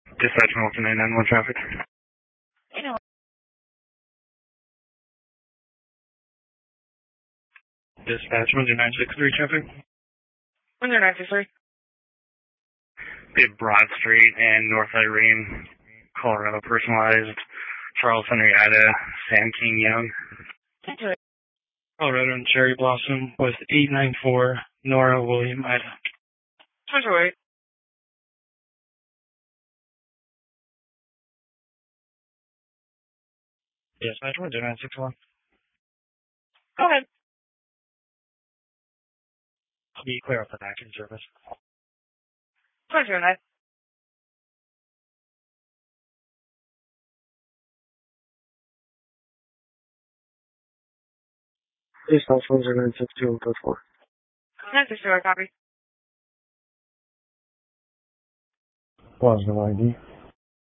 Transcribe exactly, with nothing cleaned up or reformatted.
Dispatch Milton nine nine one traffic. You know. Dispatch one zero nine six three traffic. one zero nine six three. Bid Broad Street and North Irene, Colorado, personalized. Charles Henrietta, Sam King Young. Okay. Colorado and Cherry Blossom with eight nine four Nora William Ida. Switch away. Dispatch one zero nine six one. Go ahead. I'll be clear up the action service. Switch away. Dispatch one zero nine six two code four. nine six two, copy. Positive I D.